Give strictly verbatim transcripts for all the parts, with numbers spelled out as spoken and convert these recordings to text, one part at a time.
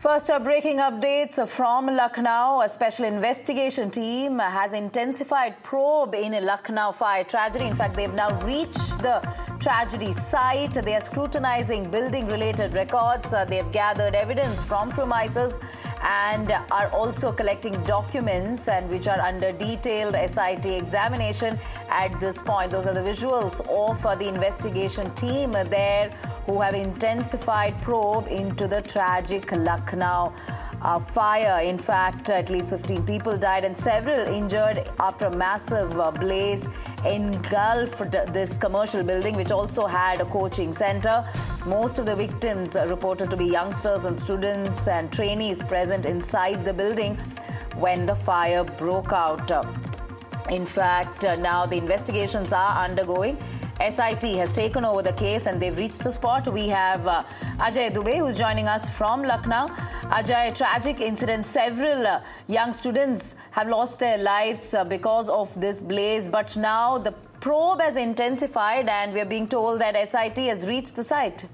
First, our breaking updates from Lucknow. A special investigation team has intensified probe in a Lucknow fire tragedy. In fact, they've now reached the tragedy site. They are scrutinizing building-related records. Uh, they've gathered evidence from premises and are also collecting documents and which are under detailed S I T examination at this point. Those are the visuals of uh, the investigation team there who have intensified probe into the tragic Lucknow uh, fire. In fact, at least fifteen people died and several injured after a massive uh, blaze engulfed this commercial building, which also had a coaching center. Most of the victims are reported to be youngsters and students and trainees present inside the building when the fire broke out. In fact, uh, now the investigations are undergoing. S I T has taken over the case and they've reached the spot. We have uh, Ajay Dubey, who's joining us from Lucknow. Ajay, tragic incident. Several uh, young students have lost their lives uh, because of this blaze. But now the probe has intensified and we're being told that S I T has reached the site.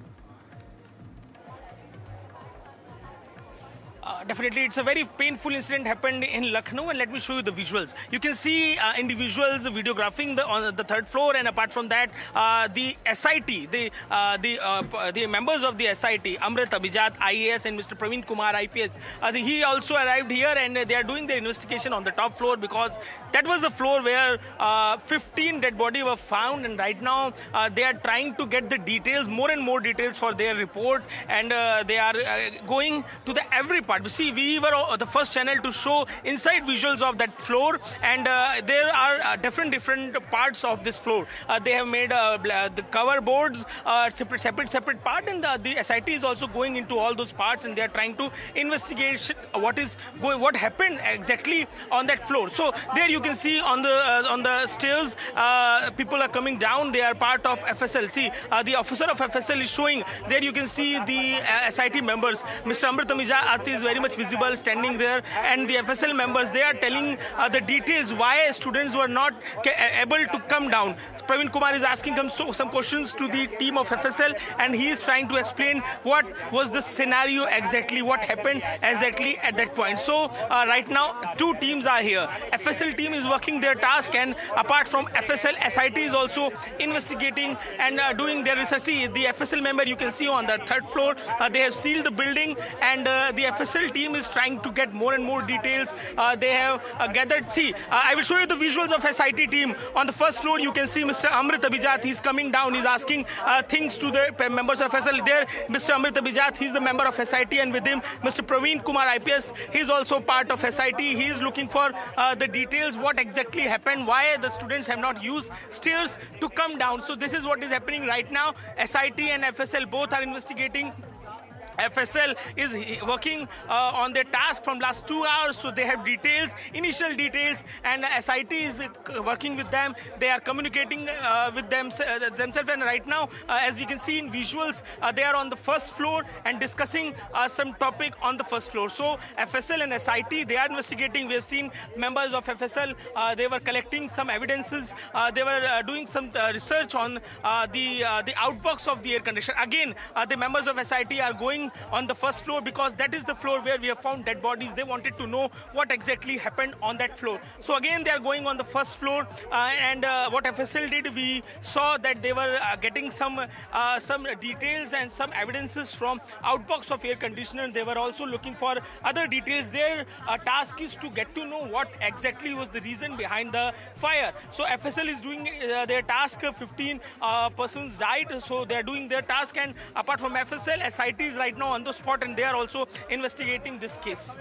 Uh, definitely, it's a very painful incident happened in Lucknow, and let me show you the visuals. You can see uh, individuals videographing the, on the third floor, and apart from that, uh, the S I T, the uh, the uh, the members of the S I T, Amrit Abhijat, I A S, and Mister Praveen Kumar, I P S. Uh, the, he also arrived here, and they are doing their investigation on the top floor because that was the floor where uh, fifteen dead bodies were found, and right now uh, they are trying to get the details, more and more details for their report, and uh, they are uh, going to the every part. See, we were the first channel to show inside visuals of that floor, and uh, there are uh, different different parts of this floor. Uh, they have made uh, the cover boards uh, separate, separate, separate part, and the, the S I T is also going into all those parts, and they are trying to investigate what is going, what happened exactly on that floor. So there you can see on the uh, on the stairs, uh, people are coming down. They are part of F S L. See, uh, the officer of F S L is showing. There you can see the uh, S I T members. Mister Amrit Abhijat is very much visible standing there, and the F S L members, they are telling uh, the details why students were not able to come down. Praveen Kumar is asking them so, some questions to the team of F S L, and he is trying to explain what was the scenario exactly, what happened exactly at that point. So uh, right now two teams are here. F S L team is working their task, and apart from F S L, S I T is also investigating and uh, doing their research. See, the F S L member you can see on the third floor, uh, they have sealed the building, and uh, the F S L team is trying to get more and more details. Uh, they have uh, gathered. See, uh, I will show you the visuals of S I T team. On the first floor, you can see Mister Amrit Abhijat. He's coming down. He's asking uh, things to the members of F S L. There, Mister Amrit Abhijat, he's the member of S I T, and with him, Mister Praveen Kumar, I P S. He's also part of S I T. He is looking for uh, the details, what exactly happened, why the students have not used stairs to come down. So this is what is happening right now. S I T and F S L both are investigating. F S L is working uh, on their task from last two hours, so they have details, initial details, and S I T is uh, working with them. They are communicating uh, with them, uh, themselves, and right now, uh, as we can see in visuals, uh, they are on the first floor and discussing uh, some topic on the first floor. So F S L and S I T, they are investigating. We have seen members of F S L, uh, they were collecting some evidences. Uh, they were uh, doing some uh, research on uh, the uh, the outbox of the air conditioner. Again, uh, the members of S I T are going on the first floor because that is the floor where we have found dead bodies. They wanted to know what exactly happened on that floor. So again, they are going on the first floor, uh, and uh, what F S L did, we saw that they were uh, getting some uh, some details and some evidences from outbox of air conditioner. They were also looking for other details. Their uh, task is to get to know what exactly was the reason behind the fire. So F S L is doing uh, their task. fifteen uh, persons died, so they are doing their task, and apart from F S L, S I T is right now on the spot, and they are also investigating this case.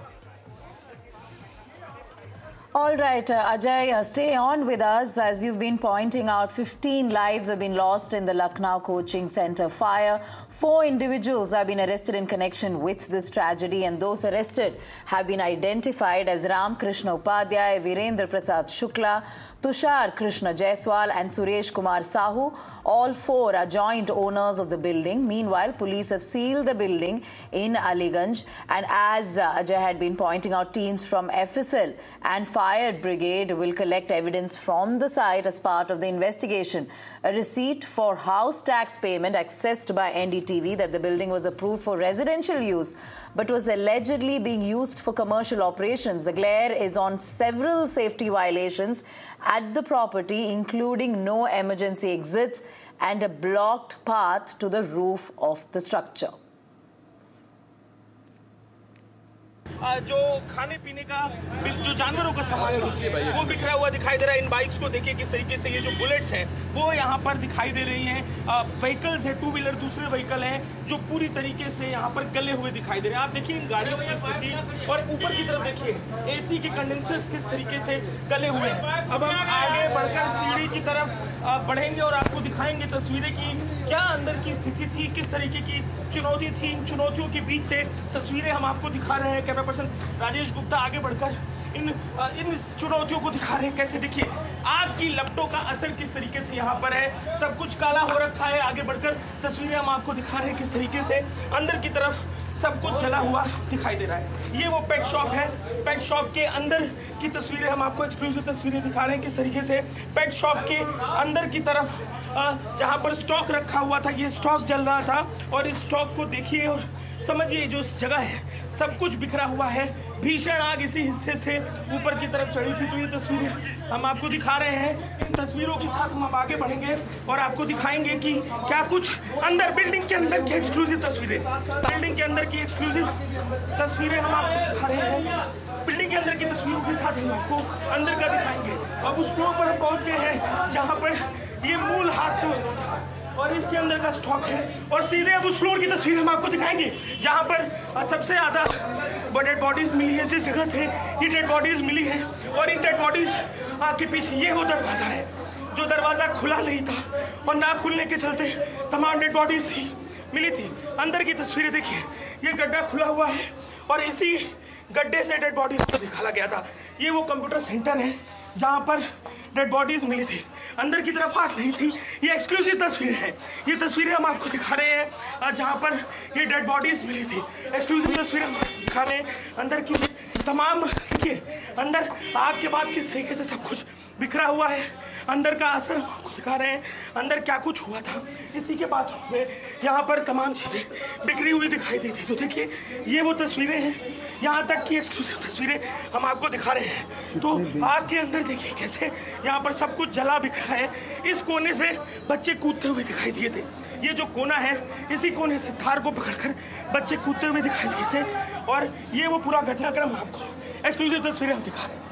All right, uh, Ajay, uh, stay on with us. As you've been pointing out, fifteen lives have been lost in the Lucknow coaching center fire. Four individuals have been arrested in connection with this tragedy, and those arrested have been identified as Ram Krishna Upadhyay, Virendra Prasad Shukla, Tushar Krishna Jaiswal and Suresh Kumar Sahu. All four are joint owners of the building. Meanwhile, police have sealed the building in Aliganj. And as uh, Ajay had been pointing out, teams from F S L and fire Fire Brigade will collect evidence from the site as part of the investigation. A receipt for house tax payment accessed by N D T V that the building was approved for residential use but was allegedly being used for commercial operations. The glare is on several safety violations at the property, including no emergency exits and a blocked path to the roof of the structure. जो खाने पीने का जो जानवरों का सामान वो बिखरा हुआ दिखाई दे रहा है। इन बाइक्स को देखिए किस तरीके से ये जो बुलेट्स हैं वो यहाँ पर दिखाई दे रही हैं। व्हीकल्स है, टू व्हीलर दूसरे व्हीकल हैं जो पूरी तरीके से यहाँ पर गले हुए दिखाई दे रहे हैं। आप देखिए इन गाड़ियों की स्थिति और ऊपर की तरफ देखिए एसी के कंडेंसर्स किस तरीके से गले हुए हैं। अब हम आगे बढ़कर सीढ़ी की तरफ बढ़ेंगे और आपको दिखाएंगे तस्वीरें की क्या अंदर की स्थिति थी, किस तरीके की चुनौती थी। इन चुनौतियों के बीच से तस्वीरें हम आपको दिखा रहे हैं। कैमरा पर्सन राजेश गुप्ता आगे बढ़कर इन इन चुनौतियों को दिखा रहे हैं। कैसे देखिए आग की लपटों का असर किस तरीके से यहाँ पर है, सब कुछ काला हो रखा है। आगे बढ़कर तस्वीरें हम आपको दिखा रहे हैं किस तरीके से अंदर की तरफ सब कुछ जला हुआ दिखाई दे रहा है। ये वो पेट शॉप है, पेट शॉप के अंदर की तस्वीरें हम आपको एक्सक्लूसिव तस्वीरें दिखा रहे हैं किस तरीके से पेट शॉप के अंदर की तरफ जहाँ पर स्टॉक रखा हुआ था ये स्टॉक जल रहा था। और इस स्टॉक को देखिए और समझिए जो जगह है सब कुछ बिखरा हुआ है। भीषण आग इसी हिस्से से ऊपर की तरफ चढ़ी थी। तो ये तस्वीरें हम आपको दिखा रहे हैं। इन तस्वीरों के साथ हम आगे बढ़ेंगे और आपको दिखाएंगे कि क्या कुछ अंदर बिल्डिंग के अंदर की एक्सक्लूसिव तस्वीरें बिल्डिंग के अंदर की एक्सक्लूसिव तस्वीरें हम आपको दिखा रहे हैं। बिल्डिंग के अंदर की तस्वीरों के साथ हम आपको अंदर का दिखाएंगे। अब उस फ्लोर पर हम पहुंच गए हैं जहाँ पर ये मूल हादसा हुआ था और इसके अंदर का स्टॉक है और सीधे अब उस फ्लोर की तस्वीर हम आपको दिखाएंगे जहाँ पर सबसे ज़्यादा डेड बॉडीज मिली है। जिस जगह से ये डेड बॉडीज मिली है और इन डेड बॉडीज के पीछे ये वो दरवाज़ा है जो दरवाज़ा खुला नहीं था और ना खुलने के चलते तमाम डेड बॉडीज थी मिली थी। अंदर की तस्वीरें देखिए, ये गड्ढा खुला हुआ है और इसी गड्ढे से डेड बॉडीज को निकाला गया था। ये वो कंप्यूटर सेंटर है जहाँ पर डेड बॉडीज मिली थी, अंदर की तरफ आग नहीं थी। ये एक्सक्लूसिव तस्वीरें हैं, ये तस्वीरें हम आपको दिखा रहे हैं जहाँ पर ये डेड बॉडीज मिली थी। एक्सक्लूसिव तस्वीरें हम दिखा रहे हैं अंदर की तमाम। देखिए अंदर आग के बाद किस तरीके से सब कुछ बिखरा हुआ है, अंदर का असर हम आपको दिखा रहे हैं। अंदर क्या कुछ हुआ था इसी के बाथरूम में यहाँ पर तमाम चीज़ें बिखरी हुई दिखाई दी थी। तो देखिए ये वो तस्वीरें हैं, यहाँ तक की एक्सक्लूसिव तस्वीरें हम आपको दिखा रहे हैं। तो आग के अंदर देखिए कैसे यहाँ पर सब कुछ जला बिखरा है। इस कोने से बच्चे कूदते हुए दिखाई दिए थे। ये जो कोना है इसी कोने से थार को पकड़कर बच्चे कूदते हुए दिखाई दिए थे और ये वो पूरा घटनाक्रम आपको एक्सक्लूसिव तस्वीरें हम दिखा रहे हैं।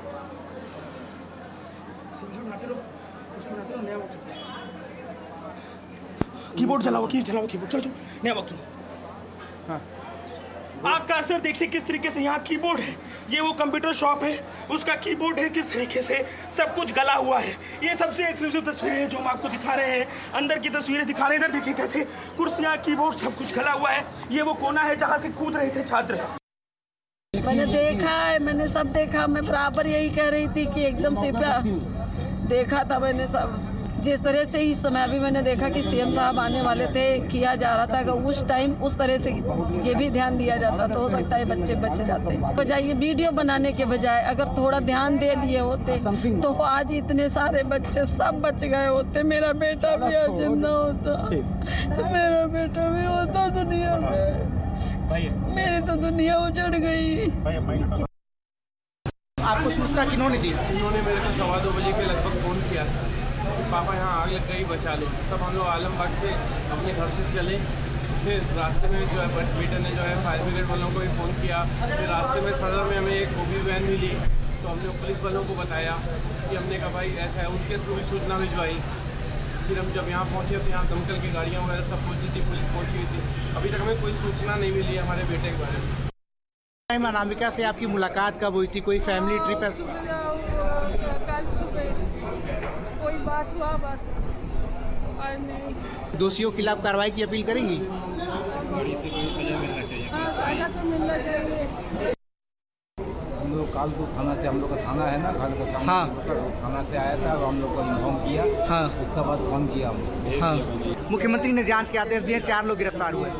कीबोर्ड चलाओ की चलाओ कीबोर्ड चलो नया वक्त। हाँ आग का असर देखिए किस तरीके से यहाँ कीबोर्ड है, ये वो कंप्यूटर शॉप है उसका कीबोर्ड है किस तरीके से सब कुछ गला हुआ है। ये सबसे एक्सक्लूसिव तस्वीरें हैं जो हम आपको दिखा रहे हैं। अंदर की तस्वीरें दिखा रहे हैं। इधर देखिए कैसे कुर्सियाँ कीबोर्ड सब कुछ गला हुआ है। ये वो कोना है जहाँ से कूद रहे थे छात्र। मैंने देखा है, मैंने सब देखा। मैं बराबर यही कह रही थी कि एकदम से देखा था मैंने सब। जिस तरह से इस समय अभी मैंने देखा कि सीएम साहब आने वाले थे, किया जा रहा था, अगर उस टाइम उस तरह से ये भी ध्यान दिया जाता तो हो सकता है बच्चे बच जाते। बजाय ये वीडियो बनाने के बजाय अगर थोड़ा ध्यान दे लिए होते तो आज इतने सारे बच्चे सब बच गए होते। मेरा बेटा भी आज जिंदा होता, मेरा बेटा भी होता दुनिया में। मेरी तो दुनिया उजड़ गई। आपको सूचना किन्होंने दी? उन्होंने मेरे को सवा दो बजे के लगभग फ़ोन किया, पापा यहाँ आग लग गई बचा लो। तब हम लोग आलमबाग से अपने घर से चले। फिर रास्ते में जो है बेटे ने जो है फायर ब्रिगेड वालों को भी फ़ोन किया। फिर रास्ते में सदर में हमें एक ओबी वैन मिली तो हमने पुलिस वालों को बताया कि हमने कहा भाई ऐसा है, उनके थ्रू भी सूचना भिजवाई। फिर हम जब यहाँ पहुँचे तो यहाँ दमकल की गाड़ियाँ वगैरह सब पहुँची थी, पुलिस पहुँची हुई थी। अभी तक हमें कोई सूचना नहीं मिली हमारे बेटे के बारे में। अनामिका से आपकी मुलाकात कब हुई थी? कोई फैमिली ट्रिप है? कल सुबह कोई बात हुआ बस और नहीं। दोषियों के खिलाफ कार्रवाई की अपील करेंगी? बड़ी से बड़ी सजा मिलना चाहिए। हाँ सजा तो मिलना चाहिए। हम लोग कालपुर थाना से, हम लोग का थाना है ना खाल का सामने, हाँ। थाना से आया था और हम लोग को इन्फॉर्म किया। हाँ। उसका बाद फोन किया हम। हाँ। मुख्यमंत्री ने जांच के आदेश दिए, चार लोग गिरफ्तार हुए।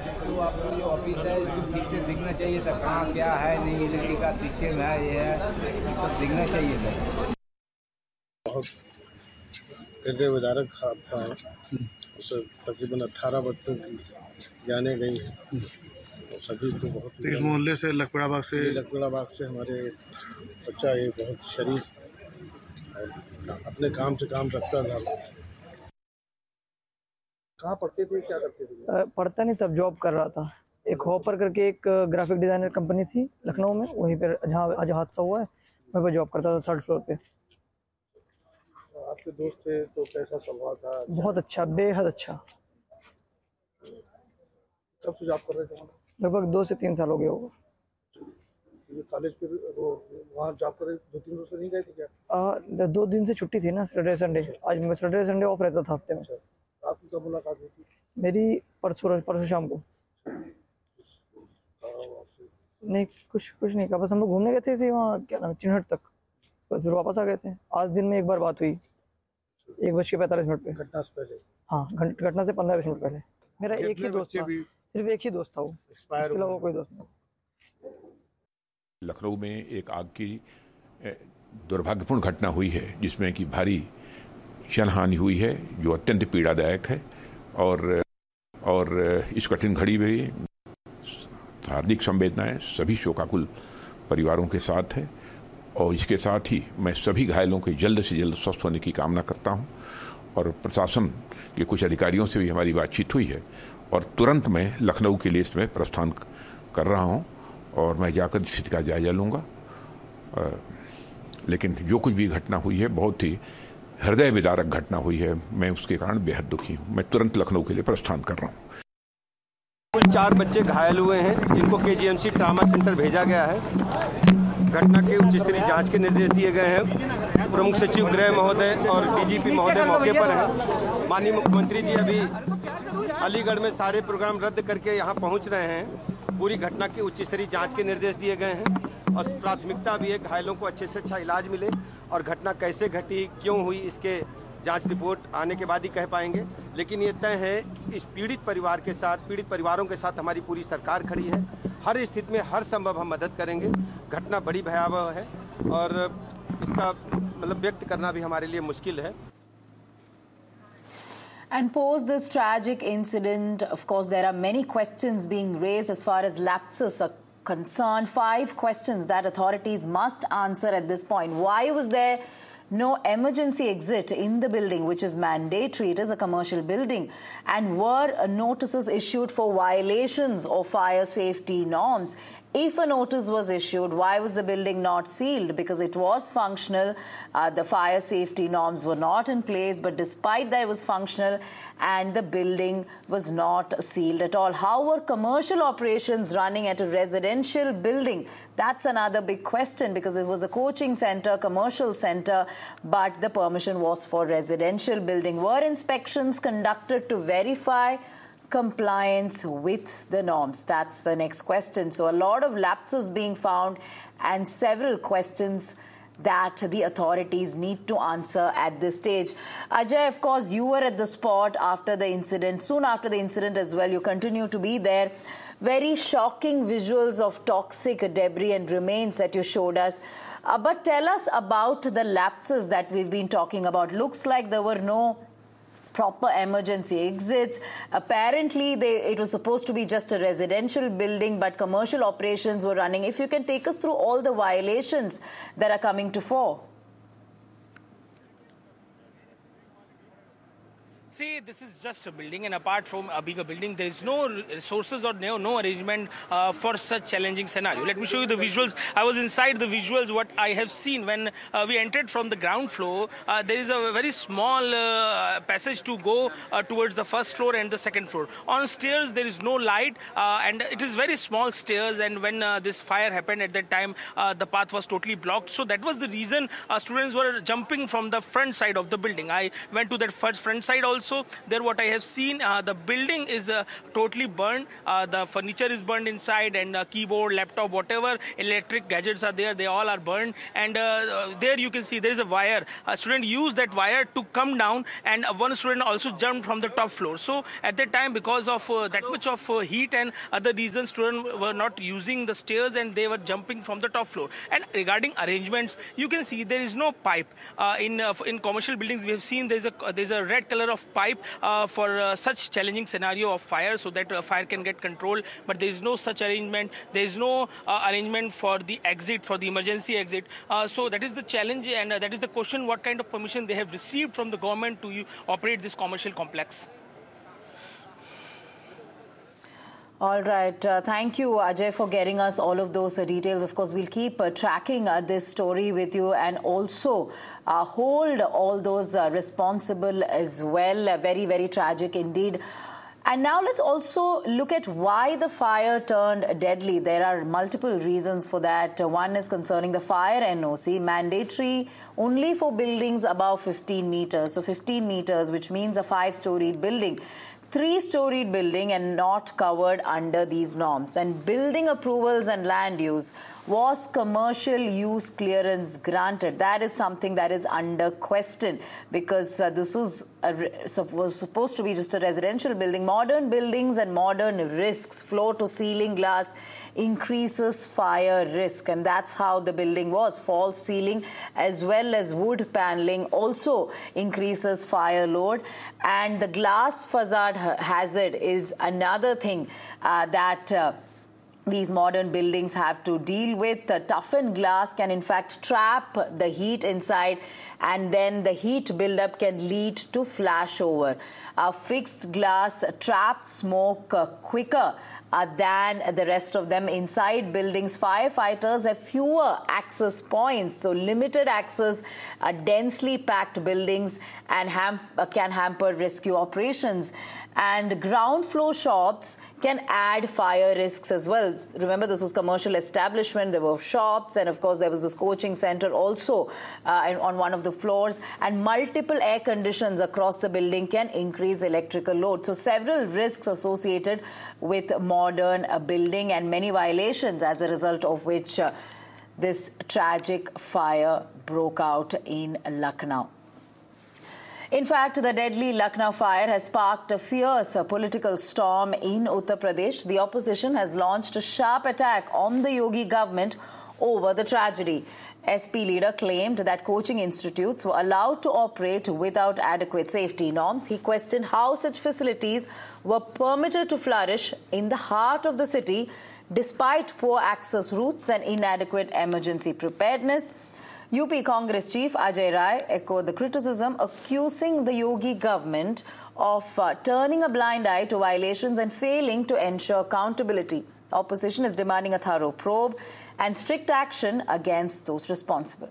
तो आपको जो ऑफिस है इसको ठीक से दिखना चाहिए था, कहाँ क्या है, नहीं इलेक्ट्रिक का सिस्टम है, ये है, ये सब दिखना चाहिए था। बहुत हृदय विदारक हादसा है, उससे तकरीबन अट्ठारह बच्चों की जाने गई हैं। सभी को बहुत तो इस मोहल्ले से लखपड़ा बाग से लखपड़ा बाग से हमारे बच्चा ये बहुत शरीफ और अपने काम से काम रखता था। कहाँ पढ़ते थे, क्या करते थे? पढ़ता नहीं, तब जॉब कर रहा था। एक हॉपर करके एक ग्राफिक डिज़ाइनर कंपनी थी लखनऊ में, वहीं पर जहाँ आज हादसा हुआ है मैं पर जॉब करता था, थर्ड फ्लोर पे। आपके दोस्त थे तो कैसा स्वभाव था? बहुत अच्छा, बेहद अच्छा। कब से जॉब कर रहे थे? लगभग दो से तीन साल हो गए होगा। कॉलेज पे वो वहाँ जॉब कर रहे, दो तीन रोज से नहीं गए थे क्या? आ, दो दिन से छुट्टी थी ना, सैटरडे संडे। आज मैं सैटरडे संडे ऑफ रहता था हफ्ते में। आपकी कब मुलाकात हुई थी? मेरी परसों परसों शाम को। नहीं, कुछ कुछ नहीं कहा, बस हम लोग घूमने गए थे वहाँ, क्या नाम, चिन्हट तक, फिर वापस आ गए थे। आज दिन में एक बार बात हुई, एक बज के पैंतालीस मिनट पे। घटना से पहले? हाँ, घटना से पंद्रह बीस मिनट पहले। मेरा एक ही दोस्त था, सिर्फ एक ही दोस्त था वो, इसके अलावा कोई दोस्त नहीं। लखनऊ में एक आग की दुर्भाग्यपूर्ण घटना हुई है जिसमें कि भारी जनहानि हुई है, जो अत्यंत पीड़ादायक है। और और इस कठिन घड़ी में हार्दिक संवेदनाएं सभी शोकाकुल परिवारों के साथ है। और इसके साथ ही मैं सभी घायलों के जल्द से जल्द स्वस्थ होने की कामना करता हूं। और प्रशासन के कुछ अधिकारियों से भी हमारी बातचीत हुई है और तुरंत मैं लखनऊ के लिए इसमें प्रस्थान कर रहा हूं और मैं जाकर स्थिति का जायजा लूँगा। लेकिन जो कुछ भी घटना हुई है बहुत ही हृदय विदारक घटना हुई है, मैं उसके कारण बेहद दुखी हूँ। मैं तुरंत लखनऊ के लिए प्रस्थान कर रहा हूँ। कुल चार बच्चे घायल हुए हैं, इनको केजीएमसी ट्रामा सेंटर भेजा गया है। घटना के उच्च स्तरीय जांच के निर्देश दिए गए हैं। प्रमुख सचिव गृह महोदय और डीजीपी महोदय मौके पर हैं। माननीय मुख्यमंत्री जी अभी अलीगढ़ में सारे प्रोग्राम रद्द करके यहाँ पहुँच रहे हैं। पूरी घटना की उच्च स्तरीय जाँच के निर्देश दिए गए हैं और प्राथमिकता भी है घायलों को अच्छे से अच्छा इलाज मिले और घटना कैसे घटी, क्यों हुई, इसके जांच रिपोर्ट आने के बाद ही कह पाएंगे। लेकिन ये तय है कि इस पीड़ित परिवार के साथ, पीड़ित परिवारों के साथ हमारी पूरी सरकार खड़ी है। हर स्थिति में हर संभव हम मदद करेंगे। घटना बड़ी भयावह है और इसका मतलब व्यक्त करना भी हमारे लिए मुश्किल है। And post this tragic incident, of course, there are many questions being raised as far as lapses are concerned. Five questions that authorities must answer at this point. Why was there no emergency exit in the building, which is mandatory? It is a commercial building. And were notices issued for violations of fire safety norms? If a notice was issued, why was the building not sealed? Because it was functional. Uh, the fire safety norms were not in place, but despite that it was functional and the building was not sealed at all. How were commercial operations running at a residential building? That's another big question, because it was a coaching center, commercial center, but the permission was for residential building. Were inspections conducted to verify compliance with the norms? That's the next question. So a lot of lapses being found and several questions that the authorities need to answer at this stage. Ajay, of course, you were at the spot after the incident, soon after the incident as well. You continue to be there. Very shocking visuals of toxic debris and remains that you showed us. Uh, but tell us about the lapses that we've been talking about. Looks like there were no proper emergency exits. Apparently, they, it was supposed to be just a residential building, but commercial operations were running. If you can take us through all the violations that are coming to fore. See, this is just a building, and apart from a bigger building, there is no resources or no, no arrangement uh, for such challenging scenario. Let me show you the visuals. I was inside the visuals. What I have seen when uh, we entered from the ground floor, uh, there is a very small uh, passage to go uh, towards the first floor and the second floor. On stairs, there is no light, uh, and it is very small stairs. And when uh, this fire happened at that time, uh, the path was totally blocked. So that was the reason uh, students were jumping from the front side of the building. I went to that first front side also. also there what I have seen, uh, the building is uh, totally burned. Uh, the furniture is burned inside, and uh, keyboard, laptop, whatever electric gadgets are there, they all are burned. And uh, there you can see there is a wire. A student used that wire to come down, and uh, one student also jumped from the top floor. So at that time, because of uh, that much of uh, heat and other reasons, students were not using the stairs and they were jumping from the top floor. And regarding arrangements, you can see there is no pipe. Uh, in uh, in commercial buildings, we have seen there is a uh, there is a red color of pipe uh, for uh, such challenging scenario of fire, so that uh, fire can get controlled. But there is no such arrangement. There is no uh, arrangement for the exit, for the emergency exit. Uh, so that is the challenge, and uh, that is the question: what kind of permission they have received from the government to uh, operate this commercial complex? All right. Uh, thank you, Ajay, for getting us all of those uh, details. Of course, we'll keep uh, tracking uh, this story with you, and also uh, hold all those uh, responsible as well. Uh, very, very tragic indeed. And now let's also look at why the fire turned deadly. There are multiple reasons for that. Uh, one is concerning the fire N O C, mandatory only for buildings above fifteen meters. So fifteen meters, which means a five-storied building. Three-storied building and not covered under these norms. And building approvals and land use, was commercial use clearance granted? That is something that is under question, because uh, this is a, was supposed to be just a residential building. Modern buildings and modern risks, floor-to-ceiling glass increases fire risk, and that's how the building was. False ceiling as well as wood paneling also increases fire load, and the glass facade hazard is another thing uh, that uh, these modern buildings have to deal with. The toughened glass can in fact trap the heat inside, and then the heat buildup can lead to flashover. A fixed glass traps smoke uh, quicker Uh, than the rest of them. Inside buildings, firefighters have fewer access points, so limited access, uh, densely packed buildings, and ham uh, can hamper rescue operations. And ground floor shops can add fire risks as well. Remember, this was commercial establishment. There were shops, and of course there was this coaching center also uh, on one of the floors. And multiple air conditions across the building can increase electrical load. So several risks associated with modern uh, building, and many violations as a result of which uh, this tragic fire broke out in Lucknow. In fact, the deadly Lucknow fire has sparked a fierce political storm in Uttar Pradesh. The opposition has launched a sharp attack on the Yogi government over the tragedy. S P leader claimed that coaching institutes were allowed to operate without adequate safety norms. He questioned how such facilities were permitted to flourish in the heart of the city despite poor access routes and inadequate emergency preparedness. U P Congress chief Ajay Rai echoed the criticism, accusing the Yogi government of uh, turning a blind eye to violations and failing to ensure accountability. Opposition is demanding a thorough probe and strict action against those responsible.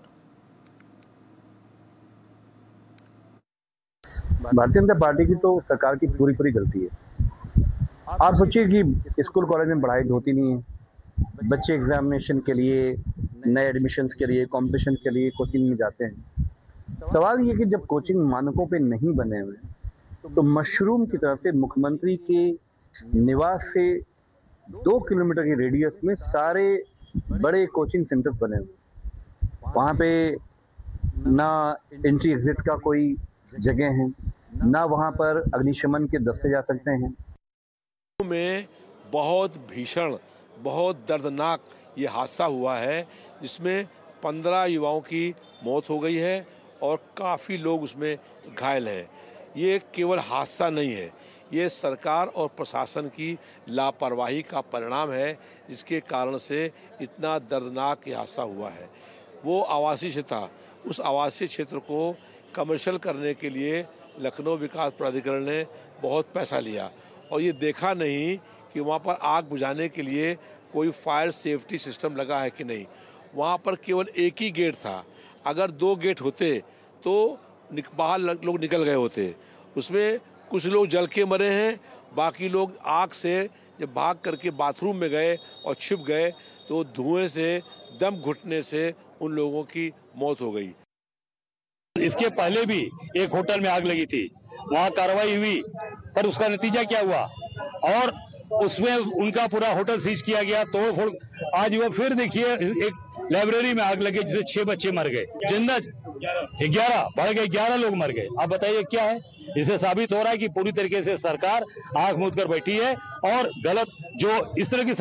Bharatiya Janata party की तो सरकार की पूरी पूरी गलती है। आप सोचिए कि स्कूल कॉलेज में पढ़ाई होती नहीं है, बच्चे एग्जामिनेशन के लिए, नए एडमिशन्स के लिए, कंपटीशन के लिए कोचिंग में जाते हैं। सवाल ये कि जब कोचिंग मानकों पे नहीं बने हुए तो मशरूम की तरह से मुख्यमंत्री के निवास से दो किलोमीटर के रेडियस में सारे बड़े कोचिंग सेंटर्स बने हुए, वहाँ पे ना एंट्री एग्जिट का कोई जगह है, ना वहाँ पर अग्निशमन के दस्ते जा सकते हैं। में बहुत भीषण, बहुत दर्दनाक ये हादसा हुआ है, जिसमें पंद्रह युवाओं की मौत हो गई है और काफ़ी लोग उसमें घायल हैं। ये केवल हादसा नहीं है, ये सरकार और प्रशासन की लापरवाही का परिणाम है, जिसके कारण से इतना दर्दनाक ये हादसा हुआ है। वो आवासीय क्षेत्र था, उस आवासीय क्षेत्र को कमर्शियल करने के लिए लखनऊ विकास प्राधिकरण ने बहुत पैसा लिया और ये देखा नहीं कि वहाँ पर आग बुझाने के लिए कोई फायर सेफ्टी सिस्टम लगा है कि नहीं। वहाँ पर केवल एक ही गेट था, अगर दो गेट होते तो बाहर लोग निकल गए होते। उसमें कुछ लोग जल के मरे हैं, बाकी लोग आग से जब भाग करके बाथरूम में गए और छिप गए तो धुएं से, दम घुटने से उन लोगों की मौत हो गई। इसके पहले भी एक होटल में आग लगी थी वहाँ कार्रवाई हुई, पर उसका नतीजा क्या हुआ? और उसमें उनका पूरा होटल सीज किया गया, तोड़ फोड़। आज वो फिर देखिए एक लाइब्रेरी में आग लगी जिससे छह बच्चे मर गए, जिंदा ग्यारह बढ़ गए, ग्यारह लोग मर गए। आप बताइए क्या है? इससे साबित हो रहा है कि पूरी तरीके से सरकार आंख मूंद कर बैठी है और गलत जो इस तरह की